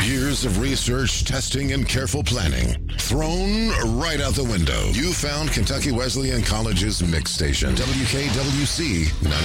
Years of research, testing, and careful planning thrown right out the window. You found Kentucky Wesleyan College's mix station, WKWC 90.